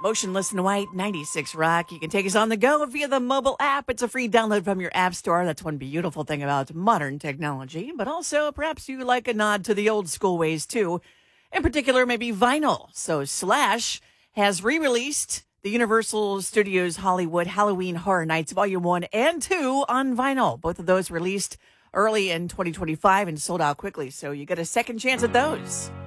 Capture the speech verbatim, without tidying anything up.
Motionless in White, ninety-six Rock. You can take us on the go via the mobile app. It's a free download from your app store. That's one beautiful thing about modern technology. But also, perhaps you like a nod to the old school ways, too. In particular, maybe vinyl. So Slash has re-released the Universal Studios Hollywood Halloween Horror Nights Volume one and two on vinyl. Both of those released early in twenty twenty-five and sold out quickly. So you get a second chance at those.